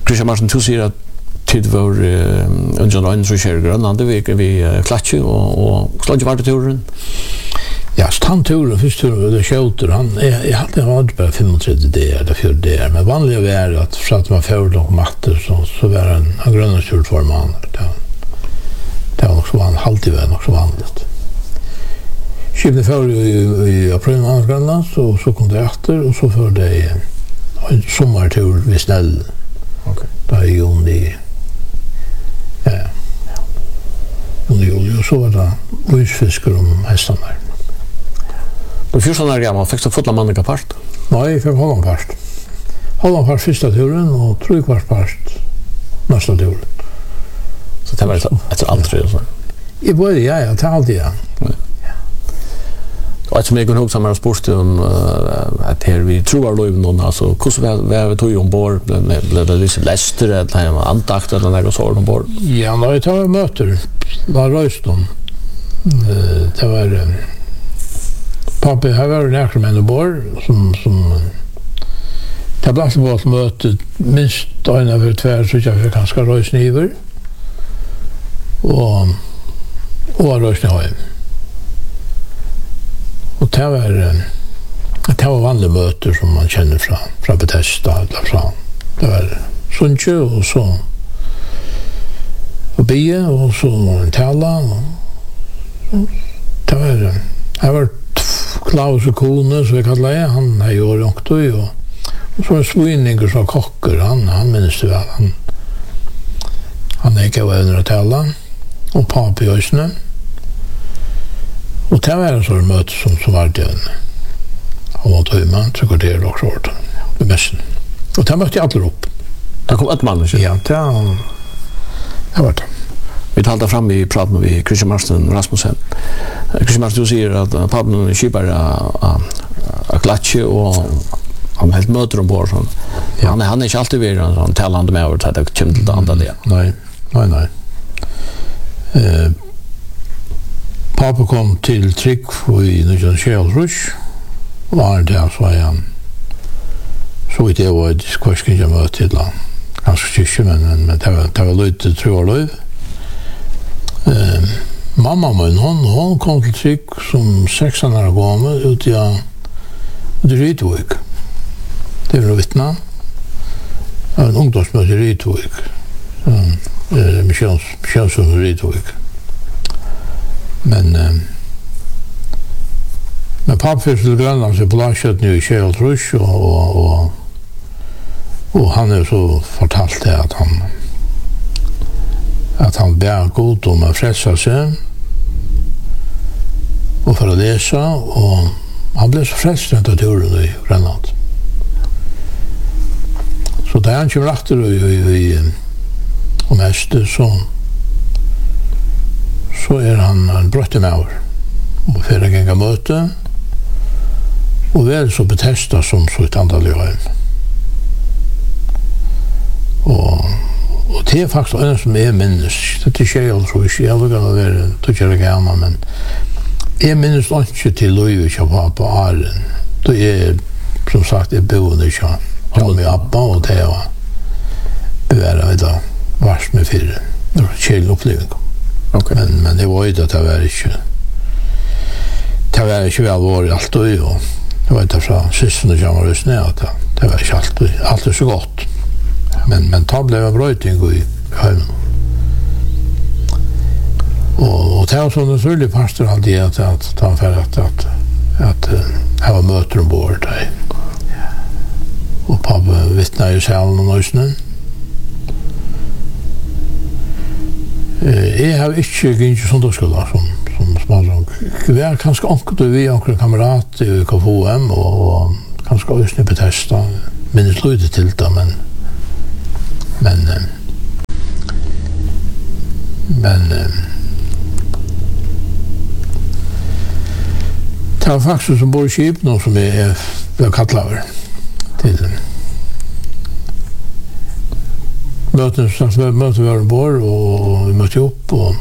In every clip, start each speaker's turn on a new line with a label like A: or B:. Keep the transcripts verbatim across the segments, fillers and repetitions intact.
A: Christian Martin, du sier at tid var under en øyne som skjer i Grønland, vi, vi klatsjer, og, og slår ikke vært i turen?
B: Ja, standturen, først turen, det kjøter, han, jeg, jeg hadde vært bare femogtredje der, eller fjord der, men vanlig var at for at man fører noen matter, så, så var han en grønlandstur for man. Det, det var nok så vanlig, alltid var nok så vanlig. Skipene fører i, i april med Grønland, så, så kom det etter, og så fører det en sommertur ved Snell.
A: Okay.
B: Da er juni, ja, ja. Juni, juli, og så var det lysfisker om hestene der.
A: Du fjorton år gammal, fikk du fotla mannika part?
B: Nei, jeg fikk Holland part. Holland part første turen, og tro kvart part neste turen.
A: Så det var etter aldri?
B: Jeg både, ja, ja, til alltid, ja.
A: Og et som jeg kunne huske sammen og spørste om uh, at her vi tror lov noen, altså, hvordan var vi tog ombord? Ble, ble det liksom lester, eller andakt, eller noe sånt ombord?
B: Ja, når jeg tar møter, var Røyston. Uh, det var... Uh, Pappa, her var det nærkere menn ombord, som... som det ble alltid på et møte, minst øyne for tvær, så jeg fikk ganske Røysniver. Og... og Røysnihøym. Och det var det var vanliga möten som man känner från från Bethesda eller från det var Sunche och så och Bie och så en tala och det var det var Klaus och Kone så jag kallar det han är ju långt och och så en svinning som kockar han han minns det väl han han är inte över att tala och pappa i ösnen. Och det var en sån möte som, som var det han var töjman, så går det också åt med mässen. Och det mötte jag alla upp.
A: Det kom ett man, inte?
B: Ja, det var det. Var det.
A: Vi talte fram i prat med Christian Martin Rasmussen. Christian Martin, du sier at Pablo kjipar av glatsje, og han helt møter ombord. Sånn. Ja. Han, han er ikke alltid ved en sånn talende med over til at det kommer til det andre det.
B: Nei, nei, nei. Eh, Pappa kom til Trygg i nitton tjueåtte, og var der så var han så vidt jeg var et kvarskring jeg møte til han. Ganske tyske, men, men, men det var, det var løyt til tre år løy. Eh, mamma min, hon, hon kom til Trygg som seksten år gammel ut i, ut i Rytvik. Det var vittna. Det var en ungdomsmøte i Rytvik. Eh, Misjonsson i Rytvik. Men eh, men pappa fyrst til Grønland så på landskjøtt nu i Kjell-Trusch og, og, og, og han er så fortalt det at han at han ber god om å frelse seg og for å lese og han ble så frelst etter turen i Grønland. Så da han kommer etter i, i, i om Øste så så er han en brøtte med over og fyrir genga møte og vel så Bethesda som så et antall i høym og, og det er faktisk en som jeg minnes det er ikke jeg tror ikke jeg vil være tukkere gammal men jeg minnes ikke til Løyve ikke på på Aren det er som sagt jeg boende ikke han med Abba og det var beværet vet da vars med fire det var kjell oppleving. Okay. Men, men det var jo at det var ikke det var ikke alvorlig alt og jo det var ikke fra systen og jammer hos ned at det, det var ikke alltid, alltid så godt men, men da ble det brøyting i høymen og, og det var sånn utrolig pastor alltid at at det var ferdig at at, at jeg var møter ombord der og pappa vittnet i salen og nøysene. Jeg har ikke gynnt i sondagsskolen som, som smalsong. Vi er kanskje omkring vi omkring kamerat i K F O M og, og kanskje også i Bethesda. Minnes lydet til det, men men men det var faktisk som bor i skip nå som jeg ble kattlet over til Møten, møten var ombord, og vi møtte opp, og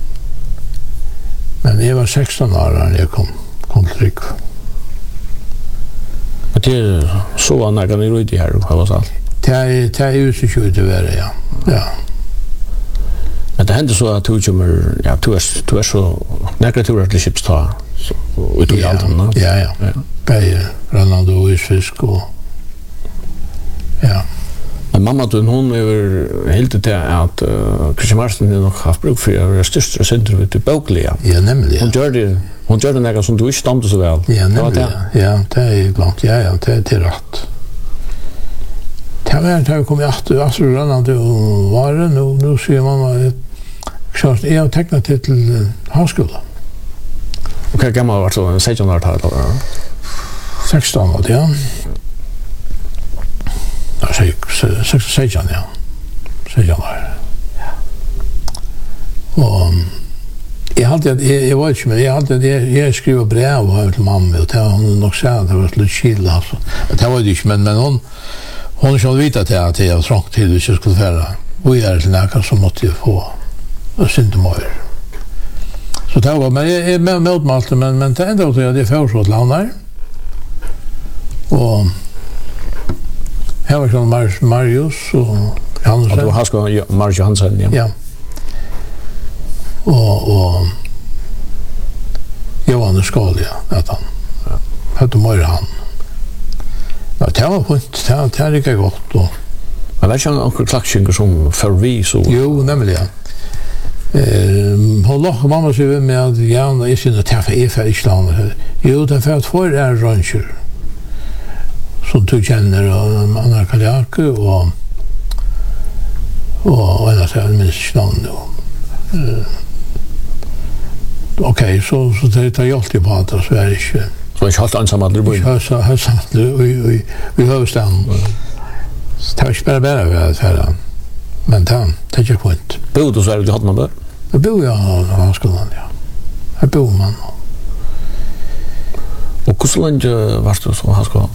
B: men jeg var seksten år da jeg kom, kom til Trygg.
A: Og det er så han er kan i rydde her, hva var det?
B: Det är det är ju så kul det vara ja. Ja.
A: Men det händer så att du kommer ja du är du är så några turer till Schibsted så ut i allt va.
B: Ja ja. Bei Ronaldo is fisk och ja.
A: Men mamma du hon är helt det att Christian Marston har nog haft bruk för det största centrum i Boklia.
B: Ja, nämligen.
A: Hon gör det hon gör det något som du inte stämde så väl.
B: Ja, nämligen. Ja, det är klart. Ja, ja, det är till rätt. Det var inte jag kom jag att att Ronaldo var det nu nu ser mamma så jag har tecknat till högskola.
A: Och hur gammal var så sextonhundratalet då?
B: sexton var det, ja. Ja, sex, sexton, ja. sexton var det. Ja. Och jag hade jag, jag var inte men jag hade jag, jag skrev brev och till mamma och det hon nog sa att det var lite chill alltså. Det var det inte men men hon hon skulle veta att jag att jag trångt till vi skulle färra. Och jag är till näka som måste ju få och synte mer. Så det var men jag är med med allt men men det ändå så jag det för så att landa. Och här var som Marius Marius och Hansen.
A: Och du har ska Marius Hansen ja.
B: Ja. Och och Johan Skalia att han. Ja. Hade mer han. Ja, det var fint. Det var det gick gott och
A: men vet jag onkel klacksjunker som för vi så.
B: Jo, nämligen. Eh, hon låg mamma så med att jag är sin att träffa i för Island. Jo, det för att få är rancher. Som du känner och andra kajak och och eller så med Island då. Eh, Okej, så så det tar jag alltid på att så är det inte.
A: Så jag har ensam att bo.
B: Jag har så har samt vi vi vi har stan. Det var inte bara bara för men då det gick point.
A: Bor du så är det hade man där?
B: Jag bor jag har skolan ja. Jag bor man.
A: Och hur länge var du så har skolan?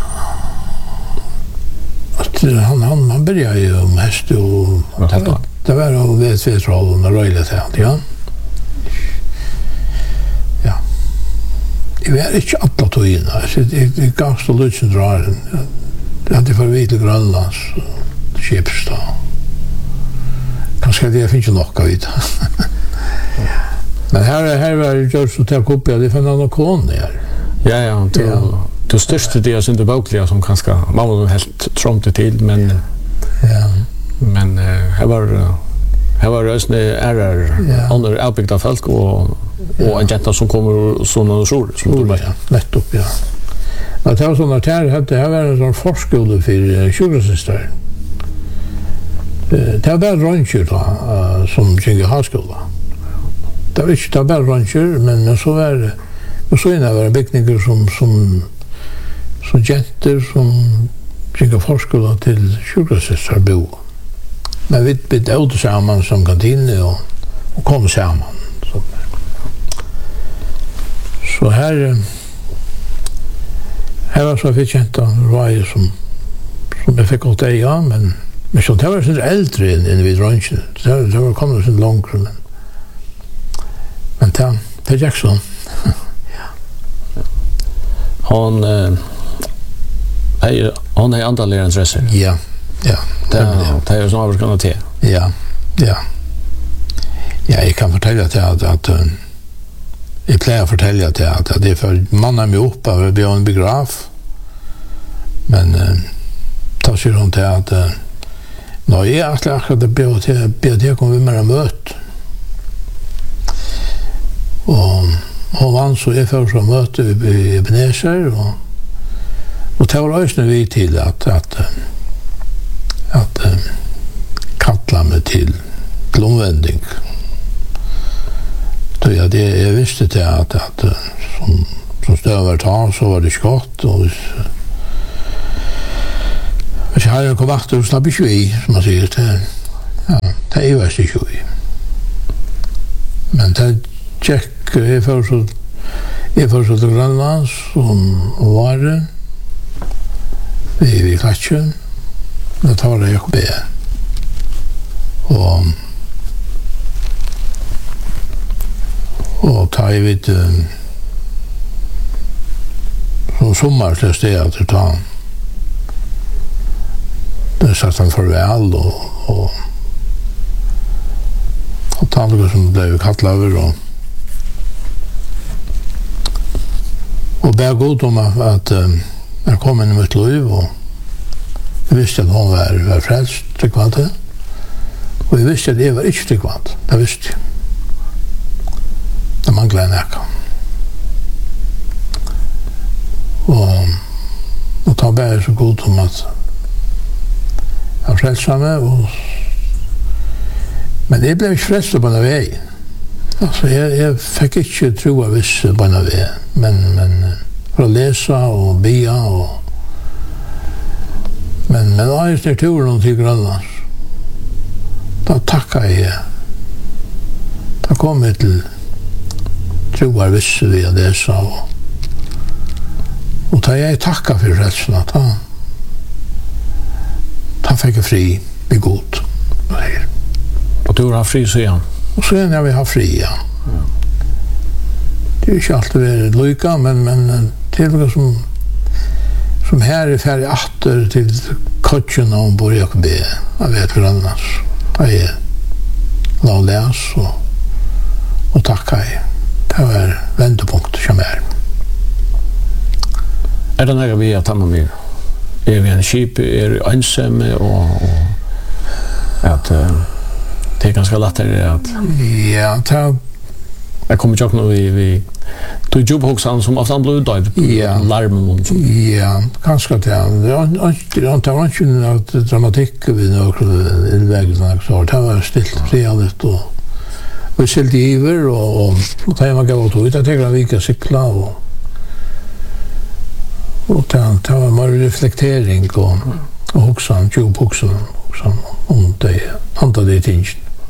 B: Att han han han började ju mest och det var då vet vi tror och röjligt här ja. Ja. Det var inte alla tojerna. Det det ganska luchen drar. Det hade för vita Grönlands Schibsted. Kanske det finns ju nog vid. Men här här var det just så att kopia det för någon kon där.
A: Ja ja, det ja. Det största det är inte Boklia som kanske mamma helt trångt till men
B: ja.
A: Men här var här var rösne är under outbyggda folk och och en jenta som kommer såna så som du vet.
B: Lätt upp ja. Men det var såna där hade det var en sån förskola för sjuksystrar. Det var bara rancher då som gick i högskola. Det var inte bara rancher men så var det och så innan var det byggningar som som som jenter som gick i förskola till sjuksystrar bo. Men vi bytte ut samman som kantin och och kom samman så. Så här här var så fick jag inte var som som jag fick åt ja men men så det var så äldre än vid ranchen. Så det var kommit så långt men men ta ta Jackson. Ja.
A: Han eh Hej, han är andra lärarens reser.
B: Ja. Ja.
A: Det är det är så vad kan det?
B: Ja. Ja. Ja, jag kan fortälja till att att jag plejer fortälja till att det är för mannen mig upp av be en biograf. Men tar sig runt till att när jag är att det be till be till kommer vi med möte. Och hon vann så är för så möte i Beneser och och tar oss nu vi till att att att kalla mig till omvändning. Så ja, det jag visste det att att som som stöver ta så var det skott och och jag hade kommit och snabb i som man säger det. Ja, det är ju så ju. Men det check är för så är för så det Grönlands som var det vi vi kanske det tar det jag be. Och och ta i vid som sommar till stedet att ta Men så han farväl och och och tanke som blev kallat över och och bär god om att när kom in i mitt liv och jag visste att hon var, var frälst till kvant och jag visste att det var inte till kvant, det visste jag. Det manglade en äka. Och, och ta bär så god om att jag frälsade mig och men det blev inte frälst på en väg. Alltså jag, jag fick inte tro av viss på en väg men, men för att läsa och bia och men men då är det turen till Grönland. Då tackar jag. Då kom jag till tro av viss via läsa och och ta jag tacka för rätsen att han han fick fri i god.
A: Och du har fri så
B: och sen när vi har fri ja. Mm. Det är inte alltid lycka men men till som som här är färdig åter till coachen och bor jag be. Jag vet hur annars. Jag är låläs och och tacka er. Det var vändpunkt som är.
A: Är det några vi att ta med? Är vi en skip är ensam och och att det är ganska lättare att
B: ja, ta
A: jag kommer ju nog vi vi du jobb också som ofta blir död.
B: Ja,
A: larmen och så.
B: Ja, ganska det. Det är inte inte att dramatik vi några invägna så det var stilt fredligt och vi skilte iver och och ta man gav åt ut att jag vika cykla och och ta ta mer reflektering och och också en jobb också också om det andra det ting.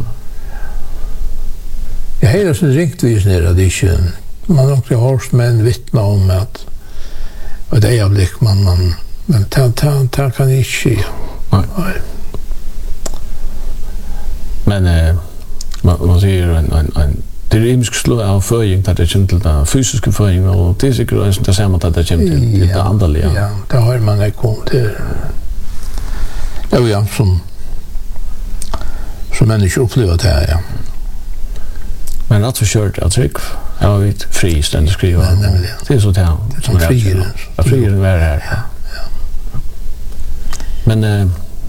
B: Jag hela så riktigt vis ner att det är man har också hört män vittna om att och det är blick man man men ta ta ta kan inte ske. Nej.
A: Men eh man man ser en en en det är ju slå av förging att det är inte den fysiska förging och det är säkert det samma att det kommer till det andra.
B: Ja, det har man det kom till. Ja, ja, som som människor upplever det här, ja.
A: Men att så kört att tryck jag vet fri ständigt skriva. Det är så där som är fri. Jag fri är det här. Ja. Men eh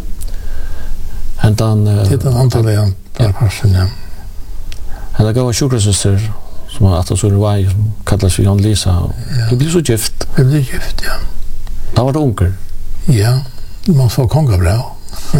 A: han
B: det är antagligen där passen ja.
A: Han har gått sjukhussyster som har att så det som kallas för Jan Lisa. Det blir så gift.
B: Det blir gift ja.
A: Det var det onkel.
B: Ja, man får konga bra.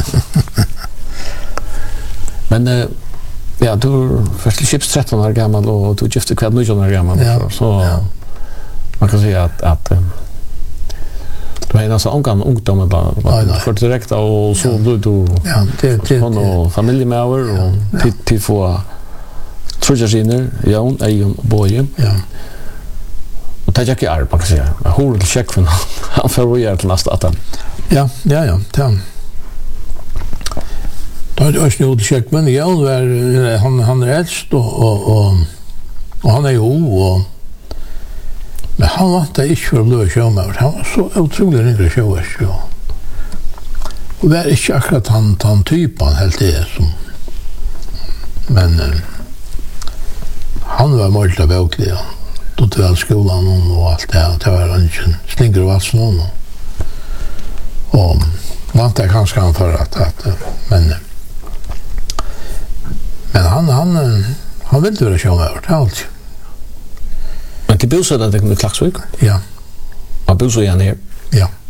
A: Men eh ja, du först chips tretton år gammal och du gifte kväll nitton år gammal
B: ja,
A: så
B: ja.
A: Man kan säga att att du är nästan ungdom ungdom bara för direkt och så du du
B: ja, det det
A: och familjemedlemmar och till till få trojasiner ja en boy
B: ja.
A: Och ta jag är på att säga. Hur det check för han för vi är till nästa att.
B: Ja, ja, ja, ta. Då är det ju check men ja, han han är äldst och och och och han är ju och men han var inte inte för blå show men han var så otroligt ringre show så. Och det är inte akkurat han han typen helt det som men uh, han var mycket boklig. Då till skolan och allt det det var en slinker och allt någon. Och man tar kanske han för att att men men han han han vill inte köra över allt.
A: Men till bussen att det kunde klaxvik.
B: Ja.
A: Man bussen igen här.
B: Ja.